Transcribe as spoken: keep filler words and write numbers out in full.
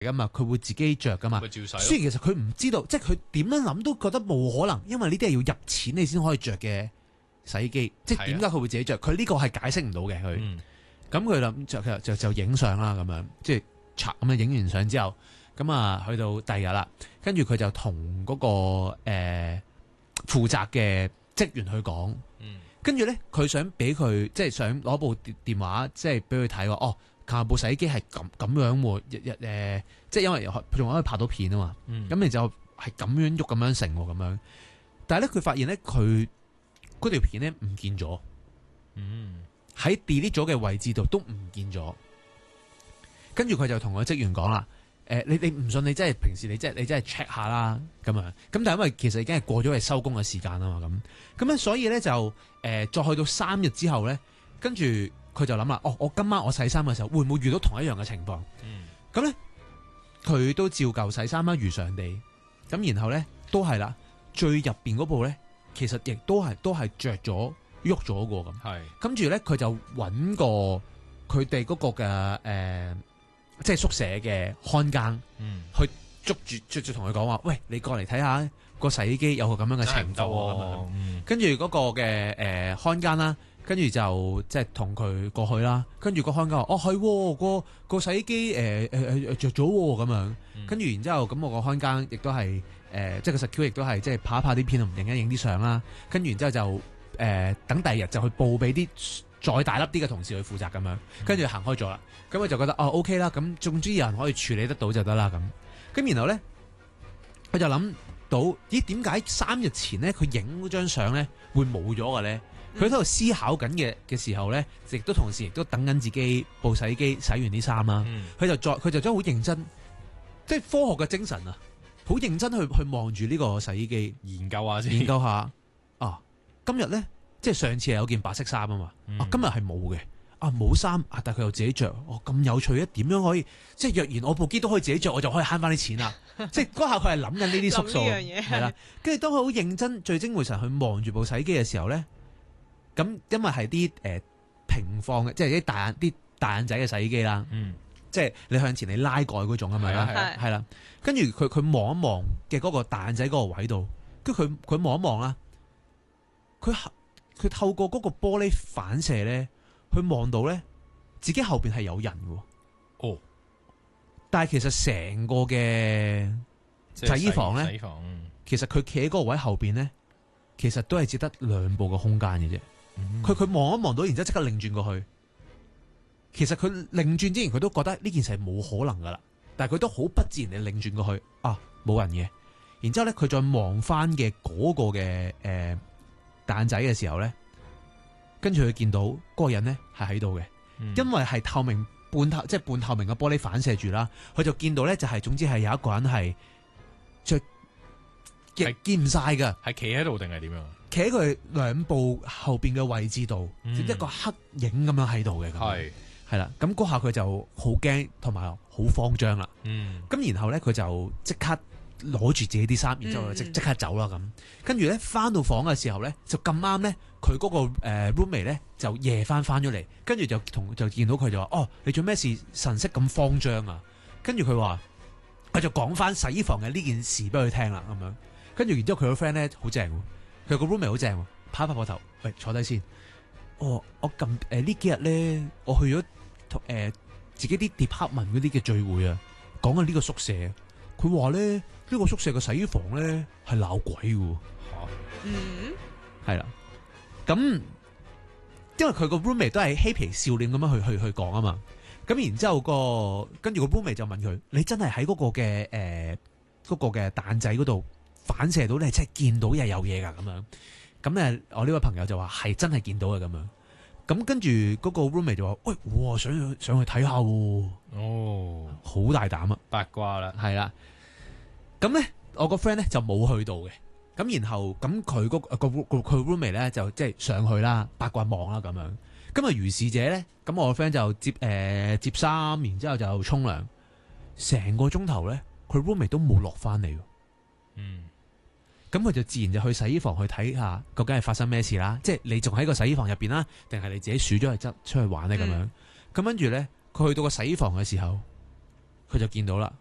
噶嘛，佢會自己着噶嘛。 咪照洗咯。 雖然其實佢唔知道，即係佢點樣諗都覺得冇可能，因為呢啲係要入錢你先可以着嘅洗衣機，即係點解佢會自己着？佢呢個係解釋唔到嘅佢。 嗯咁佢諗就就就影相啦，咁樣即係拆咁樣影完相之後，咁啊去到第二日啦，跟住佢就同嗰、嗰個誒、呃、負責嘅職員去講，跟住咧佢想俾佢即係想攞部電話，即係俾佢睇話，哦，琴日部洗衣機係咁咁樣喎，日日誒，即係因為仲可以拍到片啊嘛，咁你、嗯、就係咁樣喐咁樣成喎，咁樣，但係咧佢發現咧佢嗰條片咧唔見咗，嗯。喺 delete 咗嘅位置度都唔見咗，跟住佢就同個職員講啦，誒、呃，你你唔信你真係平時你真係你真係 check 下啦，咁樣，咁但係因為其實已經係過咗係收工嘅時間啊嘛，咁，咁咧所以咧就誒、呃、再去到三日之後咧，跟住佢就諗啦，哦，我今晚我洗衫嘅時候會唔會遇到同一樣嘅情況？嗯，咁咧佢都照舊洗衫啦，如常地，咁然後咧都係啦，最入邊嗰部咧其實亦都係都係着咗。喐咗個咁，係跟住咧，佢就揾個佢哋嗰個嘅誒、呃，即係宿舍嘅看更，嗯，去捉住捉住同佢講話，喂，你過嚟睇下個洗衣機有個咁樣嘅程度啊，跟住嗰個嘅誒、呃、看更啦，跟住就即係同佢過去啦，跟住個看更話，哦係、哦，個個洗衣機誒誒誒着咗咁樣，跟住、嗯、然之後咁我個看更亦都係誒、呃，即係個 security 亦都係即係拍一拍啲片，唔影一影啲相啦，跟住然之後就。誒、呃，等第二日就去報俾啲再大粒啲嘅同事去負責咁樣，跟住行開咗啦。咁佢就覺得哦 OK 啦，咁總之有人可以處理得到就得啦咁。咁然後咧，佢就諗到，咦？點解三日前咧佢影嗰張相咧會冇咗嘅咧？佢喺度思考緊嘅嘅時候咧，亦都同時亦都等緊自己部洗衣機洗完啲衫啦。佢、嗯、就再佢就將好認真，即係科學嘅精神啊，好認真去去望住呢個洗衣機，研究下先，研究下啊。今日咧，即係上次係有件白色衫啊嘛，嗯、啊今日係冇嘅，啊冇衫啊，但係佢又自己着，哦咁有趣啊！點樣可以？即係若然我部機都可以自己着，我就可以慳翻啲錢啦。即係嗰下佢係諗緊呢啲縮數，係啦。跟住當佢好認真、聚精會神去望住部洗衣機嘅時候咧，咁因為係啲誒平放嘅，即係啲大眼啲大眼仔嘅洗衣機啦，嗯、即係你向前你拉蓋嗰種啊嘛，係啦。跟住佢佢望一望嘅嗰個大眼仔嗰個位度，跟住佢佢望一望啦。佢佢透過嗰個玻璃反射咧，去望到咧自己後邊係有人嘅。哦，但係其實成個嘅洗衣房咧，其實佢企喺嗰個位後邊咧，其實都係只得兩步嘅空間嘅啫。佢佢望一望到，然之後即刻擰轉過去。其實佢擰轉之前，佢都覺得呢件事係冇可能噶啦，但係佢都好不自然地擰轉過去。啊，冇人嘅。然之後咧，佢再望翻嘅嗰個嘅誒。呃蛋仔嘅時候咧，跟住佢見到嗰個人咧係喺度嘅，嗯、因為係透明半透即係半透明嘅玻璃反射住啦，佢就見到咧就係、是、總之係有一個人係着亦見唔晒噶，係企喺度定係點樣？企喺佢兩步後邊嘅位置度，嗯、一個黑影咁樣喺度嘅，係係啦，咁嗰下佢就好驚同埋好慌張啦，咁、嗯、然後咧佢就即刻。攞住自己啲衫，然之後即即刻走啦咁。跟住咧翻到房嘅時候咧，就咁啱咧，佢嗰個誒 roommate 咧就夜翻翻咗嚟，跟住就同就見到佢就話：哦，你做咩事？神色咁慌張啊！跟住佢話，佢就講翻洗衣房嘅呢件事俾佢聽啦，咁樣。跟住然之後佢個 friend 咧好正，佢個 roommate 好正，拍一拍膊頭，喂，坐低先。哦，我近誒呢幾日咧，我去咗同誒自己啲 department 嗰啲嘅聚會啊，講緊呢個宿舍。佢話咧呢、呢個宿舍嘅洗衣房咧係鬧鬼嘅，嗯，係啦，咁因為佢個 roommate 都係嬉皮笑臉咁樣去去去講啊嘛，咁然之後個跟住個 roommate 就問佢：你真係喺嗰個嘅誒嗰個嘅蛋仔嗰度反射到你係真係見到又有嘢噶咁樣？咁誒，我呢位朋友就話係真係見到嘅咁樣。咁跟住嗰個 roommate 就話：喂，哇，想去想去睇下喎，哦，好大膽啊，八卦啦，係啦。咁咧，我個 friend 咧就冇去到嘅。咁然後咁佢嗰個佢 roommate 咧就即係上去啦，八卦望啦咁樣。咁啊，如是者咧，咁我個 friend 就接誒、呃、接衫，然之後就沖涼，成個鐘頭咧，佢 roommate 都冇落翻嚟。嗯，咁佢就自然就去洗衣房去睇下究竟係發生咩事啦。即係你仲喺個洗衣房入邊啦，定係你自己鼠咗去執出去玩咧咁樣。咁跟住咧，佢去到個洗衣房嘅時候，佢就見到啦。